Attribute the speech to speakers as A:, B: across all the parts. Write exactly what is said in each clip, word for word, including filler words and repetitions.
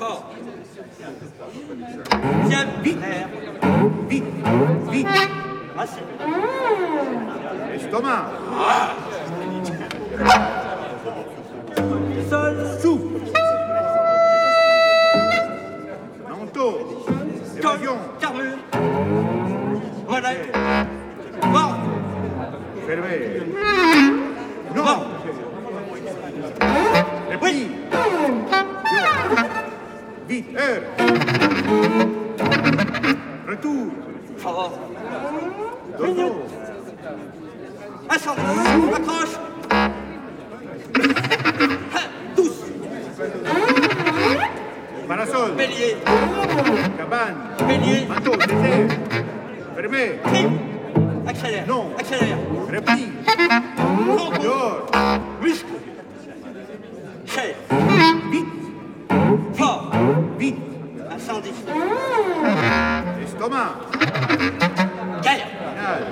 A: Fort. Viens, vite.
B: Vite, vite.
A: Assez.
B: Estomac.
A: Sol.
B: Souffle. Manteau. Évasion.
A: Carmure. Monnaie. Mort.
B: Fermé. Non.
A: Mort.
B: Repli. Vite, heure. Retour.
A: Fort.
B: Dodo.
A: Incendie. Accroche. Douce.
B: Parasol.
A: Bélier.
B: Cabane.
A: Bélier.
B: Manteau, désert. Fermé.
A: Crime. Accélère.
B: Non.
A: Accélère.
B: Repli.
A: Tampon.
B: Dehors.
A: Muscle. Chair.
B: Vite,
A: Fort.
B: vite.
A: Incendie.
B: Estomac.
A: Guerre.
B: Canal.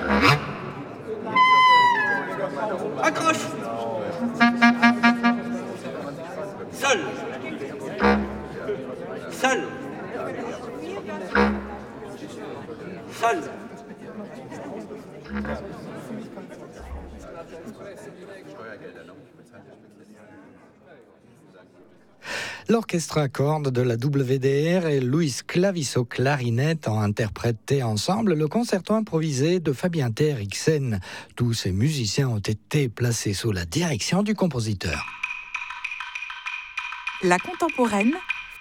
A: Accroche. Sol. Sol. Sol.
C: L'orchestre à cordes de la W D R et Luis Clavis au clarinette ont interprété ensemble le concerto improvisé de Fabien T. Eriksen. Tous ces musiciens ont été placés sous la direction du compositeur.
D: La contemporaine,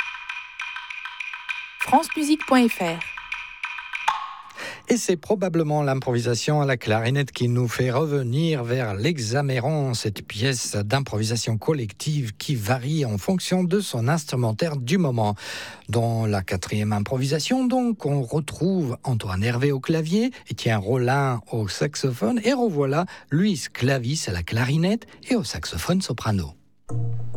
D: francemusique point f r.
C: Et c'est probablement l'improvisation à la clarinette qui nous fait revenir vers l'Hexaméron, cette pièce d'improvisation collective qui varie en fonction de son instrumentaire du moment. Dans la quatrième improvisation, donc, on retrouve Antoine Hervé au clavier, Étienne Rollin au saxophone, et revoilà Luis Clavis à la clarinette et au saxophone soprano.